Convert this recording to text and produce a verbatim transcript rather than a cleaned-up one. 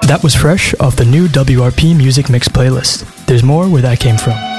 That was fresh off the new W R P Music Mix playlist. There's more where that came from.